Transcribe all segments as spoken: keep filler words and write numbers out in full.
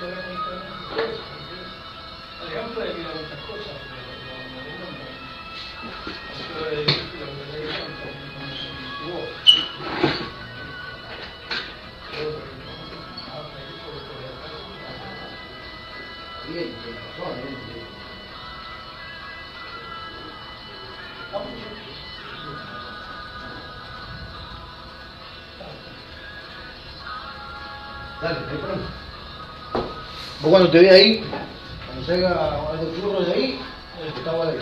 Alejandro le mira muchas cosas, pero no le nombra. Yo le dije lo que le dije cuando se equivocó. Bien, tiene razón, ¿eh? Dale, no hay problema. Vos cuando te ve ahí, cuando salga algo churro de ahí, está vale.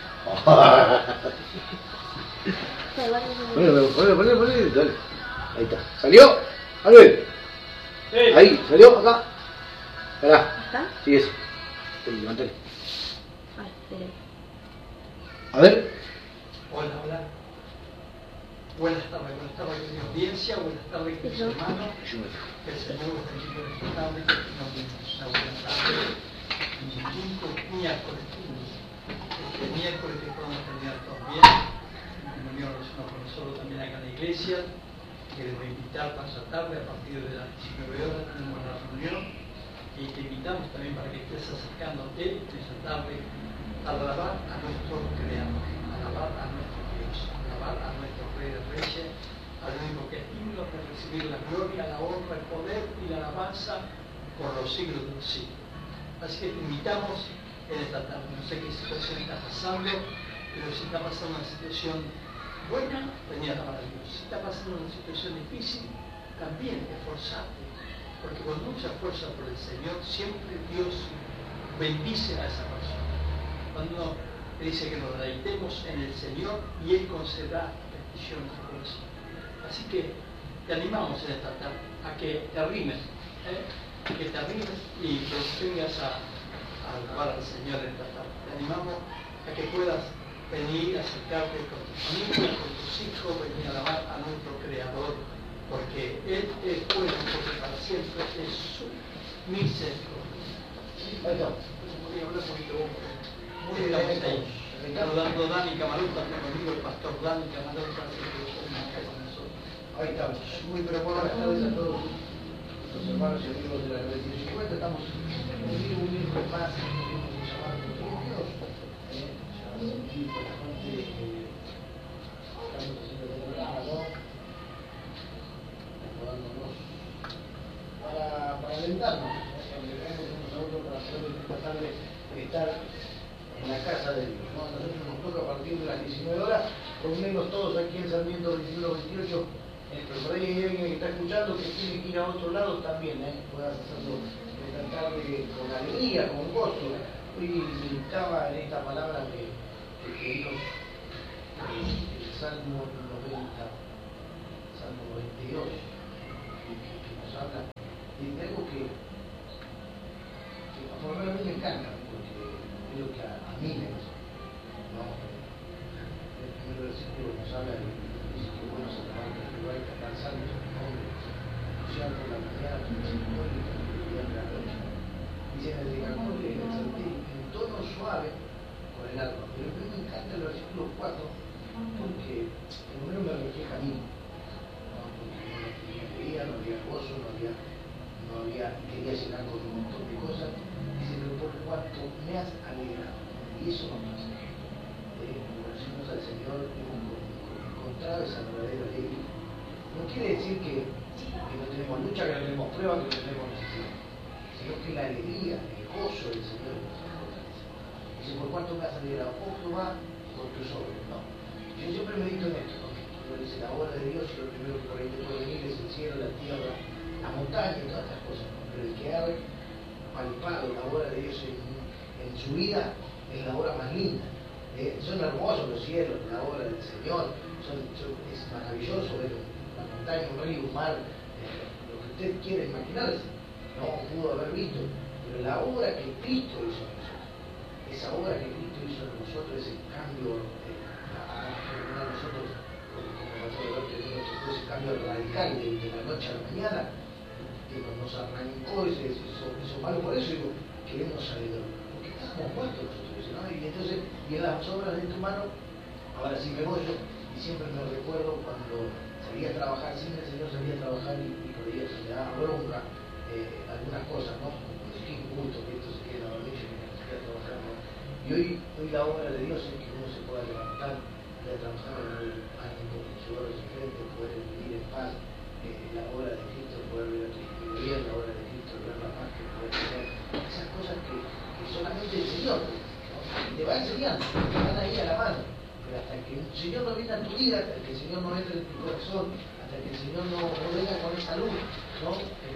Ponelo, ponelo, ponelo, ponelo, dale. Ahí está. ¿Salió? A ver. Ahí, ¿salió? Acá. Pará. ¿Está? Sí, eso. Sí, levántale. Ah, espera. A ver. Hola, hola. Buenas tardes, buenas tardes, querida audiencia, buenas tardes, queridos hermanos. Que el Señor los bendiga en esta tarde, que tengamos una buena tarde. Un quinto miércoles, este miércoles que podamos terminar todos bien. En comunión con nosotros también acá en la iglesia. Queremos invitar para esta tarde, a partir de las diecinueve horas, tenemos la reunión. Y te invitamos también para que estés acercándote esta tarde a alabar a nuestro Creador, a alabar a nuestro Dios, a alabar a nuestro Rey de Reyes, al único que es digno de recibir la gloria, la honra, el poder y la alabanza por los siglos de los siglos. Así que te invitamos en esta tarde. No sé qué situación está pasando, pero si está pasando una situación buena, vení a alabar a Dios. Si está pasando una situación difícil, también esforzate. Porque cuando uno se esfuerza por el Señor, siempre Dios bendice a esa persona. Cuando uno dice que nos deleitemos en el Señor y Él concederá peticiones de corazón. Así que te animamos en esta tarde a que te arrimes, ¿eh? que te arrimes y que vengas a, a alabar al Señor en esta tarde. Te animamos a que puedas venir, acercarte con tus familia, con tus hijos, venir a alabar a nuestro Creador. Porque Él es bueno, porque para siempre es su misericordia. Ahí está. Voy a hablar un poquito muy estamos ahí. Saludando a Dani Camaruta, conmigo el pastor Dani Camaruta, que está acá con nosotros. Ahí estamos. Muy pero buenas tardes a todos los hermanos y amigos de la noventa y cincuenta. Estamos en un libro, un libro más que podemos llamar Dios. Eh, ya sentí por bastante que estamos haciendo el programa, ¿no? Para, para alentarnos, agregamos unos a otros para poder tratar de estar en la casa de Dios, ¿no? A nosotros nos toca a partir de las diecinueve horas, reunirnos todos aquí en Sarmiento veintiuno veintiocho, eh, pero por ahí hay alguien que está escuchando que tiene que ir a otro lado también, ¿eh? Puedas hacerlo esta tarde con alegría, con gozo. Hoy meditaba en esta palabra que, que leímos el Salmo noventa, Salmo noventa y dos. Que nos habla de algo que, que por lo menos me encanta, porque es lo que a, a mí me gusta, ¿no? El primer versículo nos habla de dice que bueno se levanta el lugar que está salvo su nombre, anunciar por la mañana tu misericordia y tu fidelidad en la noche. Dice en el decálogo y en el salterio en tono suave con el alma. Pero a mí me encanta el versículo cuatro porque por lo menos me refleja a mí. No había gozo, no había, no había, quería llenar con un montón de cosas, dice, pero por cuanto me has alegrado, y eso no pasa. Eh, cuando conocimos al Señor, hemos encontrado esa verdadera alegría. No quiere decir que, que no tenemos lucha, que no tenemos prueba, que no tenemos necesidad, sino que la alegría, el gozo del Señor nos fortalece. Dice, por cuanto me has alegrado, oh Jehová, por tus obras, ¿no? Yo siempre medito en esto, ¿no? Dice, la obra de Dios, y lo primero que por ahí te puede venir es el cielo, la tierra, la montaña y todas estas cosas, ¿no? Pero el que ha palpado la obra de Dios en, en su vida es la obra más linda. Eh, son hermosos los cielos, la obra del Señor, son, son, es maravilloso ver la montaña, un río, un mar, eh, lo que usted quiera imaginarse, no pudo haber visto, pero la obra que Cristo hizo en nosotros, esa obra que Cristo hizo en nosotros, ese cambio eh, a, a nosotros, ese cambio radical de, de la noche a la mañana, que nos arrancó ese, eso, eso malo. Por eso digo, queremos alegrar, porque estábamos muertos nosotros, ¿no? Y entonces, y en las obras de tu mano, ahora sí me voy yo, y siempre me recuerdo cuando salía a trabajar, sin el Señor salía a trabajar y, y podía, se me daba bronca, eh, algunas cosas, ¿no? Como decir, culto, que esto se quede en la barriga y que se quede a trabajar, ¿no? Y hoy, hoy la obra de Dios es que uno se pueda levantar y a trabajar en el ánimo, llevar a su frente, poder vivir en paz, eh, la obra de Cristo, poder ver a tu bien, la obra de Cristo, ver la paz que poder tener, esas cosas que, que solamente el Señor, ¿no? Y te va enseñando, te van ahí a la mano, pero hasta que el Señor no venga a tu vida, hasta que el Señor no entre en tu corazón, hasta que el Señor no, no venga con esa luz, ¿no?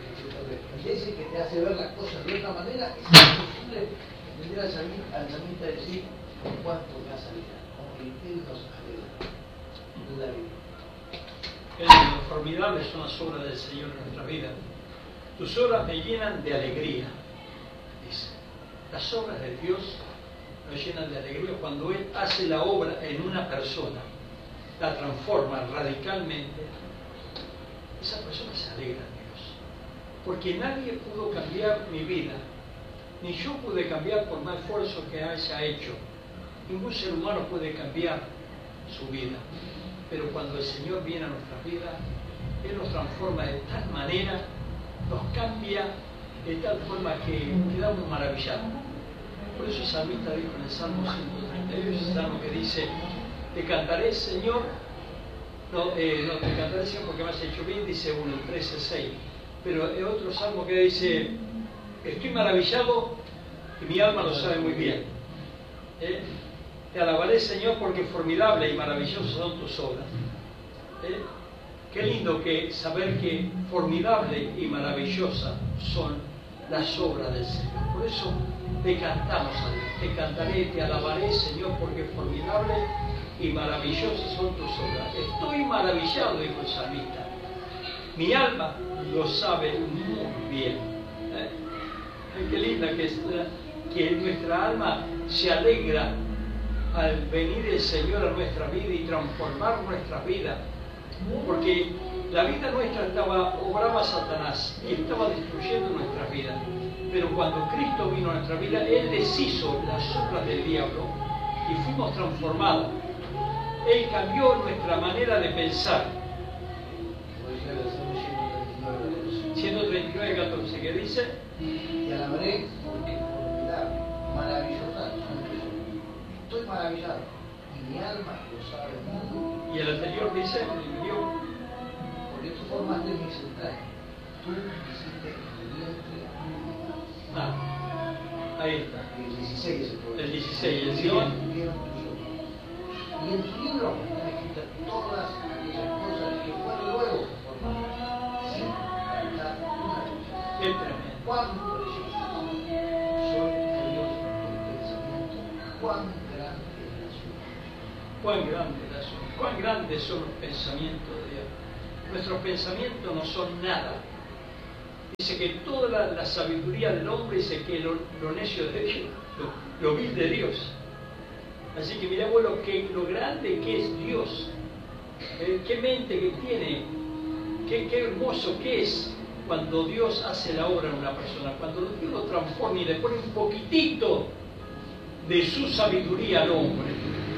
Ese que te hace ver las cosas de otra manera, es imposible entender al salmista, al salmista decir con cuánto me has alegrado, ¿no? Y Él nos alegra, en la vida. Qué lindo, formidables son las obras del Señor en nuestra vida. Tus obras me llenan de alegría, dice. Las obras de Dios nos llenan de alegría cuando Él hace la obra en una persona, la transforma radicalmente. Esa persona se alegra en Dios, porque nadie pudo cambiar mi vida, ni yo pude cambiar por más esfuerzo que haya hecho. Ningún ser humano puede cambiar su vida, pero cuando el Señor viene a nuestra vida, Él nos transforma de tal manera, nos cambia de tal forma que quedamos maravillados. Por eso el salmista dijo en el Salmo ciento treinta y ocho, ese salmo que dice: te cantaré, Señor, no, eh, no te cantaré, Señor, porque me has hecho bien, dice uno, el trece seis. Pero hay otro salmo que dice: estoy maravillado y mi alma lo sabe muy bien. ¿Eh? Te alabaré, Señor, porque formidable y maravillosas son tus obras. ¿Eh? Qué lindo que saber que formidable y maravillosa son las obras del Señor. Por eso te cantamos a Dios, te cantaré, te alabaré, Señor, porque formidable y maravillosas son tus obras. Estoy maravillado, dijo el salmista. Mi alma lo sabe muy bien. ¿Eh? Ay, qué linda que es, que nuestra alma se alegra al venir el Señor a nuestra vida y transformar nuestra vida, porque la vida nuestra estaba, obraba Satanás y estaba destruyendo nuestra vida, pero cuando Cristo vino a nuestra vida, Él deshizo las obras del diablo y fuimos transformados. Él cambió nuestra manera de pensar. ciento treinta y nueve, catorce, ¿qué dice? Te alabaré porque formidable, maravillosa son tus obras. Estoy maravillado y mi alma lo sabe muy. Y el anterior dice, yo, porque tú formaste mis entrañas, tú hiciste mi vientre. Ah, ahí está. El dieciséis es el problema. El dieciséis, el Vieron siguiente. tus ojos. Y en tu libro están escritas todas aquellas cosas que fueron luego formadas, sin faltar una de ellas. Qué tremendo. Cuán precioso soy el Dios del pensamiento, cuán grande es la suya. Cuán grande es la suya. Cuán grandes son los pensamientos de Dios. Nuestros pensamientos no son nada. Dice que toda la, la sabiduría del hombre, dice que lo, lo necio de Dios, lo, lo vil de Dios. Así que miramos lo, que, lo grande que es Dios, eh, qué mente que tiene, qué, qué hermoso que es cuando Dios hace la obra en una persona, cuando Dios lo transforma y le pone un poquitito de su sabiduría al hombre.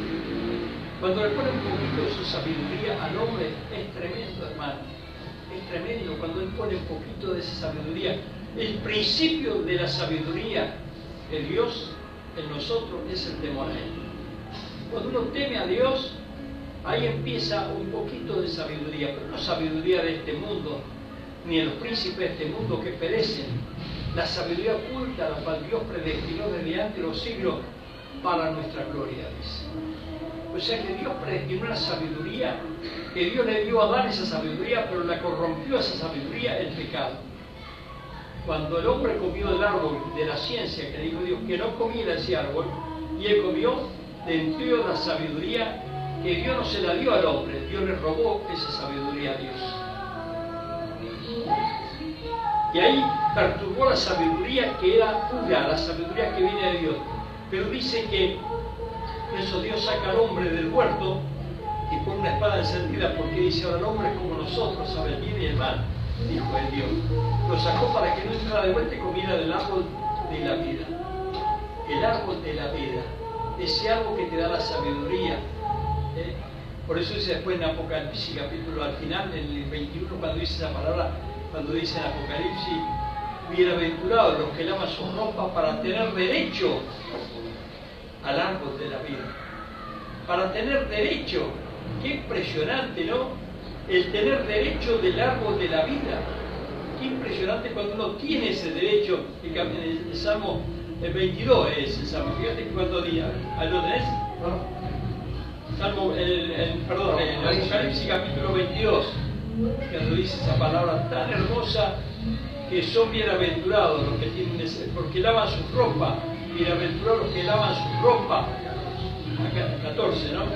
Cuando le pone un poquito de su sabiduría al hombre, es tremendo, hermano. Es tremendo cuando Él pone un poquito de esa sabiduría. El principio de la sabiduría de Dios en nosotros es el temor a Él. Cuando uno teme a Dios, ahí empieza un poquito de sabiduría, pero no sabiduría de este mundo, ni de los príncipes de este mundo que perecen. La sabiduría oculta, la cual Dios predestinó desde antes de los siglos para nuestra gloria, dice. O sea que Dios predestinó una sabiduría, que Dios le dio a Adán esa sabiduría, pero la corrompió esa sabiduría el pecado. Cuando el hombre comió del árbol de la ciencia, que le dijo Dios que no comiera ese árbol, y él comió, dentro de la sabiduría que Dios no se la dio al hombre, Dios le robó esa sabiduría a Dios. Y ahí perturbó la sabiduría que era pura, la sabiduría que viene de Dios. Pero dice que eso Dios saca al hombre del huerto y pone una espada encendida, porque dice: ahora el hombre es como nosotros, sabe el bien y el mal, dijo el Dios. Lo sacó para que no entrara de vuelta y comiera del árbol de la vida. El árbol de la vida, ese árbol que te da la sabiduría. ¿eh? Por eso dice después en Apocalipsis, capítulo al final, en el veintiuno, cuando dice esa palabra, cuando dice en Apocalipsis, bienaventurados los que lavan sus ropas para tener derecho al árbol de la vida. Para tener derecho, qué impresionante, ¿no? El tener derecho del árbol de la vida. Qué impresionante cuando uno tiene ese derecho. El, el, el Salmo el veintidós es el Salmo. Fíjate cuánto día. ¿Ahí lo tenés? Salmo, el, el, perdón, el Apocalipsis capítulo veintidós, cuando dice esa palabra tan hermosa, que son bienaventurados los que tienen ese, porque lavan sus ropas, bienaventurados los que lavan sus ropas. Acá, catorce, ¿no?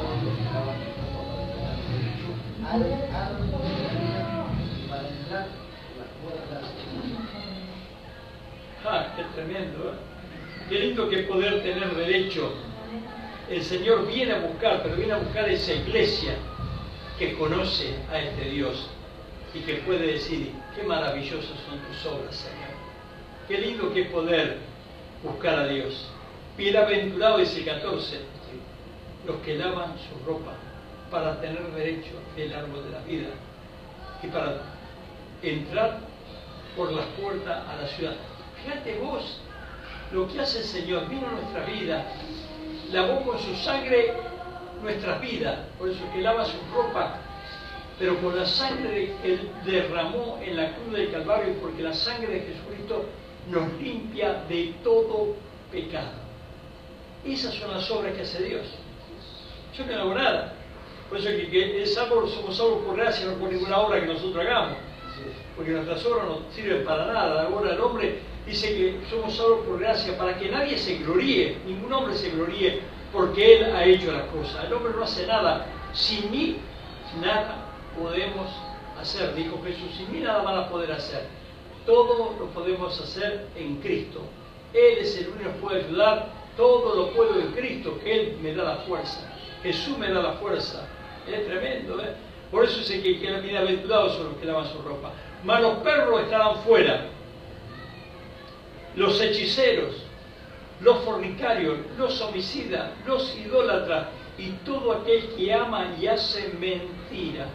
Ah, qué tremendo, ¿eh? Qué lindo que poder tener derecho. El Señor viene a buscar, pero viene a buscar esa iglesia que conoce a este Dios y que puede decir, qué maravillosas son tus obras, Señor. Qué lindo que es poder buscar a Dios. Bienaventurado, dice catorce, los que lavan su ropa para tener derecho al árbol de la vida y para entrar por las puertas a la ciudad. Fíjate vos lo que hace el Señor, vino a nuestra vida, lavó con su sangre nuestras vidas, por eso que lava su ropa, pero con la sangre que Él derramó en la cruz del Calvario, porque la sangre de Jesucristo nos limpia de todo pecado. Esas son las obras que hace Dios. Yo no hago nada. Por eso que, que es algo, somos salvos por gracia, no por ninguna obra que nosotros hagamos. Porque nuestras obras no sirven para nada. La obra del hombre dice que somos salvos por gracia para que nadie se gloríe, ningún hombre se gloríe porque Él ha hecho las cosas. El hombre no hace nada. Sin mí, nada podemos hacer, dijo Jesús. Sin mí nada van a poder hacer. Todo lo podemos hacer en Cristo. Él es el único que puede ayudar. Todo lo puedo en Cristo, que Él me da la fuerza. Jesús me da la fuerza. Es tremendo, ¿eh? Por eso dice que, que los bienaventurados son los que lavan su ropa. Mas los perros estarán fuera. Los hechiceros, los fornicarios, los homicidas, los idólatras y todo aquel que ama y hace mentira.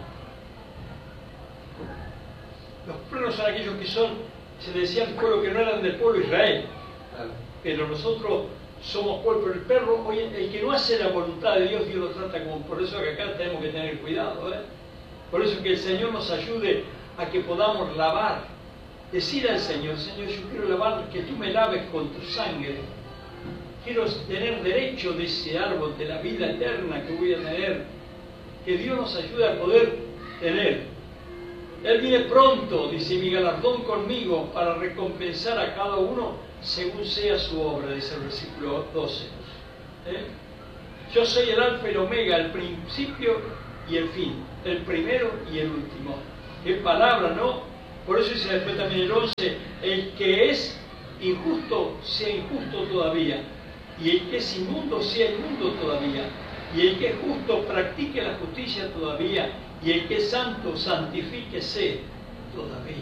Los perros son aquellos que son, se decía al pueblo que no eran del pueblo de Israel. Pero nosotros somos pueblo, pero el perro, oye, el que no hace la voluntad de Dios, Dios lo trata como, por eso que acá tenemos que tener cuidado, ¿eh? Por eso que el Señor nos ayude a que podamos lavar, decir al Señor, Señor, yo quiero lavar, que tú me laves con tu sangre, quiero tener derecho de ese árbol de la vida eterna que voy a tener, que Dios nos ayude a poder tener. Él viene pronto, dice, mi galardón conmigo para recompensar a cada uno según sea su obra, dice el versículo doce. ¿Eh? Yo soy el alfa y el omega, el principio y el fin, el primero y el último. Qué palabra, ¿no? Por eso dice después también el once, el que es injusto sea injusto todavía, y el que es inmundo sea inmundo todavía, y el que es justo practique la justicia todavía, y el que es santo santifíquese todavía.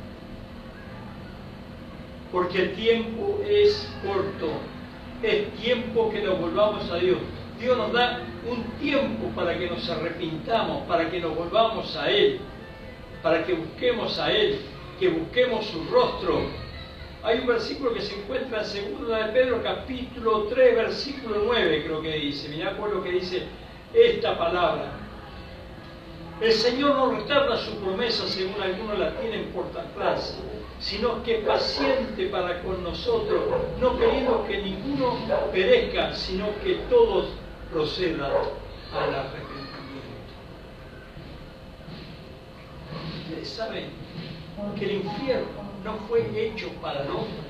Porque el tiempo es corto, es tiempo que nos volvamos a Dios. Dios nos da un tiempo para que nos arrepintamos, para que nos volvamos a Él, para que busquemos a Él, que busquemos su rostro. Hay un versículo que se encuentra en segunda de Pedro, capítulo tres, versículo nueve, creo que dice. Mirá por lo que dice esta palabra. El Señor no retarda su promesa, según algunos la tienen por atrás, sino que es paciente para con nosotros, no queriendo que ninguno perezca, sino que todos procedan al arrepentimiento. Ustedes saben que el infierno no fue hecho para el hombre,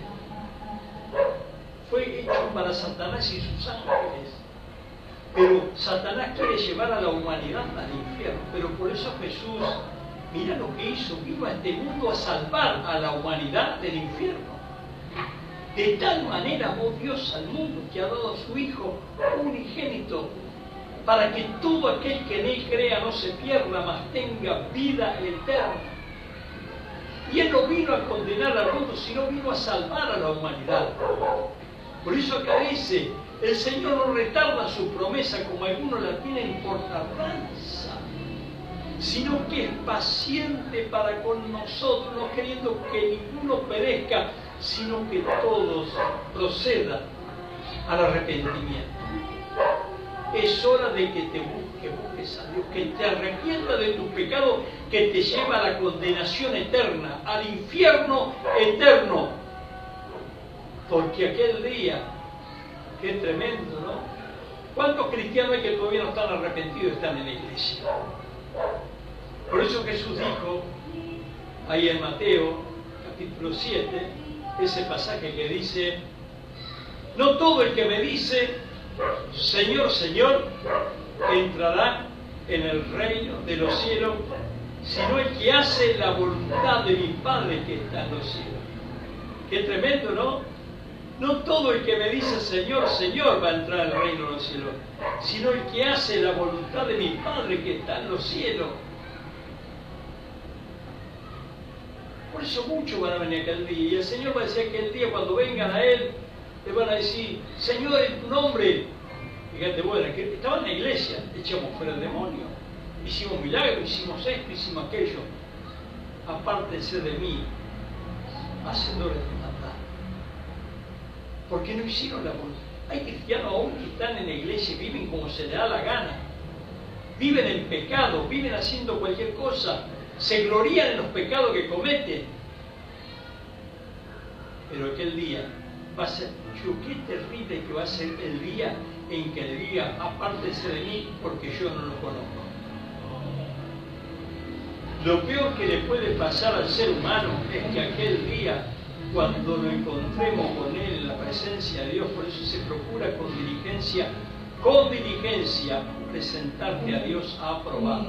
fue hecho para Satanás y sus ángeles. Pero Satanás quiere llevar a la humanidad al infierno, pero por eso Jesús, mira lo que hizo, vino a este mundo a salvar a la humanidad del infierno. De tal manera amó Dios al mundo que ha dado a su Hijo unigénito, para que todo aquel que en Él crea no se pierda, mas tenga vida eterna. Y Él no vino a condenar al mundo, sino vino a salvar a la humanidad. Por eso acá dice, el Señor no retarda su promesa como algunos la tienen por tardanza, sino que es paciente para con nosotros, no queriendo que ninguno perezca, sino que todos procedan al arrepentimiento. Es hora de que te busques, busques a Dios, que te arrepientas de tus pecados, que te lleva a la condenación eterna, al infierno eterno. Porque aquel día, qué tremendo, ¿no? ¿Cuántos cristianos hay que todavía no están arrepentidos y están en la iglesia? Por eso Jesús dijo, ahí en Mateo, capítulo siete, ese pasaje que dice, no todo el que me dice, Señor, Señor, entrará en el reino de los cielos, sino el que hace la voluntad de mi Padre que está en los cielos. Qué tremendo, ¿no? No todo el que me dice Señor, Señor va a entrar al reino de los cielos, sino el que hace la voluntad de mi Padre que está en los cielos. Por eso muchos van a venir aquel día, y el Señor va a decir aquel día, cuando vengan a Él, le van a decir, Señor, en tu nombre. Fíjate, bueno, que estaban en la iglesia, echamos fuera el demonio, hicimos milagros, hicimos esto, hicimos aquello. Apártense de mí, hacedores de maldad. Porque no hicieron la voluntad. Hay cristianos aún que están en la iglesia y viven como se les da la gana. Viven en pecado, viven haciendo cualquier cosa, se glorían en los pecados que cometen. Pero aquel día va a ser, yo, qué terrible que va a ser el día en que le diga, apártese de mí porque yo no lo conozco. Lo peor que le puede pasar al ser humano es que aquel día, cuando lo encontremos con él en la presencia de Dios, por eso se procura con diligencia, con diligencia, presentarte a Dios aprobado.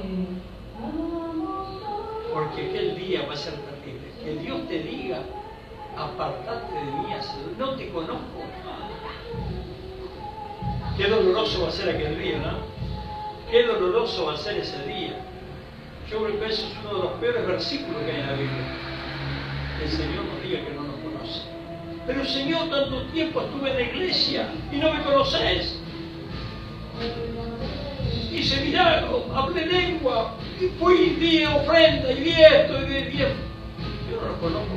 Porque aquel día va a ser terrible. Que Dios te diga, apartate de mí, no te conozco. Qué doloroso va a ser aquel día, ¿no? Qué doloroso va a ser ese día. Yo creo que eso es uno de los peores versículos que hay en la Biblia. Que el Señor nos diga que no nos conoce. Pero Señor, tanto tiempo estuve en la iglesia y no me conoces. Hice milagros, hablé lengua, y fui, di ofrenda, y di esto, y di bien. Yo no lo conozco.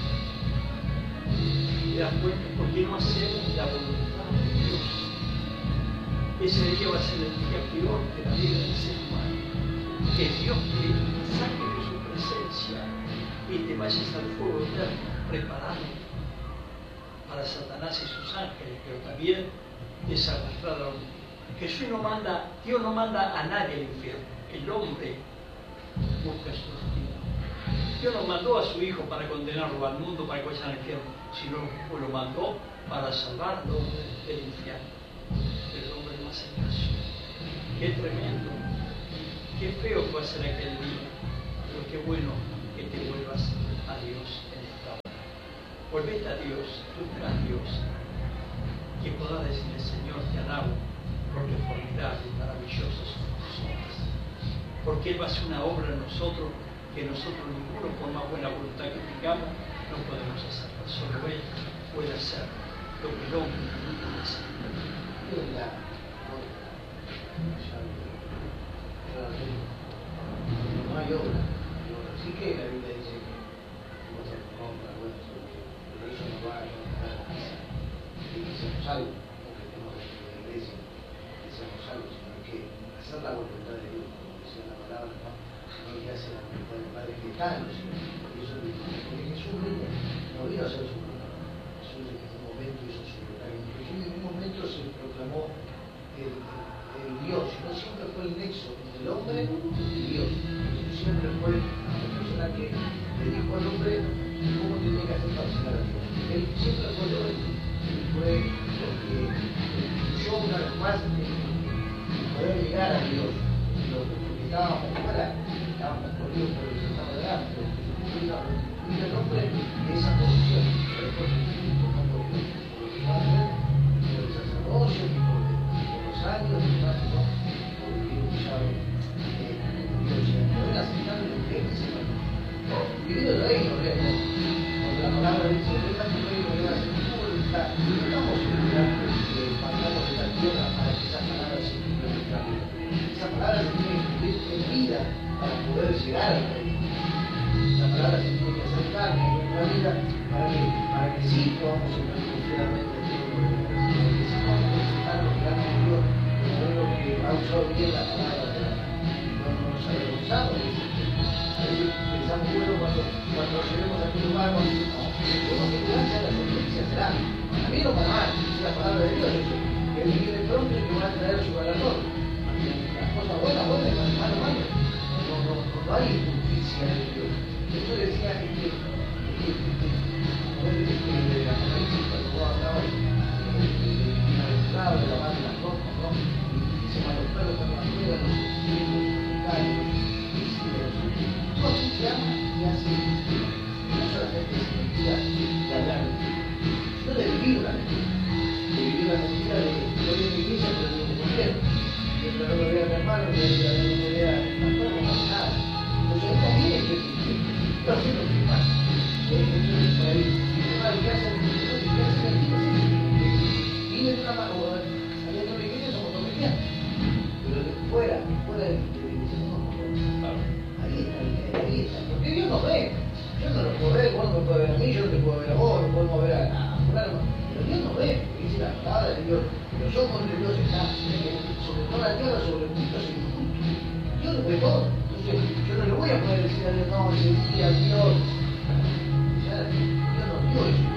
Te das cuenta, porque no hacemos la voluntad de Dios. Ese día va a ser el día peor de la vida del ser humano. Que Dios te saque de su presencia y te vayas al fuego eterno, preparado para Satanás y sus ángeles, pero también es arrastrado. Jesús no manda, Dios no manda a nadie al infierno. El hombre busca su destino. Dios no mandó a su Hijo para condenarlo al mundo, para que vayan al infierno, sino que lo mandó para salvarlo del infierno. Pero el hombre no hace caso. Qué tremendo, qué feo que va a ser aquel día, pero qué bueno que te vuelvas a Dios en esta hora. Volvete a Dios, tú a Dios, que puedas decirle, Señor, te alabo, porque formidable y maravilloso son tus obras. Porque Él va a hacer una obra en nosotros que nosotros ninguno, por más buena voluntad que tengamos, no podemos hacer. Solo Él puede hacer lo que el hombre no puede hacer. No hay obra. Sí que la Biblia dice que vos te compras, bueno, pero eso no va a ayudar a que seamos salvos, no que estemos dentro de la iglesia, que seamos salvos, sino que hacer la voluntad de Dios, como decía la palabra, ¿no? No que hace la voluntad del Padre que está en los cielos. Y eso es porque Jesús no vino a hacer su voluntad. Jesús en un momento hizo su voluntad. Inclusive en un momento se proclamó el, el Dios, no siempre fue el nexo entre el hombre y Dios. Jesús siempre fue la persona que le dijo al hombre cómo tenía que hacer para llegar a Dios. Él siempre fue el hombre. Él fue lo que yo una vez más poder llegar a Dios. Porque estábamos fuera, estábamos corridos por el que estaba delante, pero Jesús iba a restituir al hombre de esa posición. Pero después Jesús no por Dios, por los padres, por el sacerdocio, ni por, por los años, ni más, no, porque usaron eh, Dios. Y poder aceptar lo que es ese valor. Viviendo el reino, porque la palabra dice, deja tu reino, deja tu voluntad. Y no estamos esperando que partamos de la tierra para que esa palabra se cumpla en nuestra vida. Esa palabra se tiene que cumplir en vida, para poder llegar al reino. La palabra se tiene que hacer carne en nuestra vida para que, para que sí podamos entrar confiadamente en todo lo que para que sí podamos disfrutar los planes de Dios, de lo que ha usado bien la palabra de la no nos ha avergonzado. A veces pensamos, bueno, cuando, cuando lleguemos a aquel lugar, cuando no, tenemos que cuidarse de las noticias, será. A mí no para mal, es la palabra de Dios, eso, que Él viene pronto y que va a traer su galardón. Las cosas buenas, buenas, las malas, malas. No, no, no hay injusticia en Dios. Eso decía que, que, que, que, que la Apocalipsis, cuando vos hablabas de la de la mano de las ropas, ¿no? Y dice, cuando los perros están en la rueda, los espíritus, los cálidos, todo así se ama y hace, no solamente se mentira de hablar de Dios, sino de vivir una mentira. De vivir una mentira de yo voy a mi iglesia, pero digo que no quiero. Mientras no me vea a mi hermano, no me vea a mi pastor, no pasa nada. Entonces, está bien que yo sé lo que pasa. Entonces, por ahí, si te va a quedarse en el mundo, si quedarse en el mundo, vive de una mano, saliendo de la iglesia somos todos cristianos. Pero de fuera, fuera de la iglesia somos todos. Ahí está, ahí está. Porque Dios nos ve. Yo no lo puedo ver, vos no me puedes ver a mí, yo no te puedo ver a vos, no podemos ver a, a fulano. Pero Dios nos ve, porque dice la palabra de Dios. Los ojos de Dios están sobre toda la tierra, sobre el justo y injusto. Dios lo ve todo. Entonces, yo no le voy a poder decir a Dios, no, ese día Dios. Ya, Dios nos dio eso.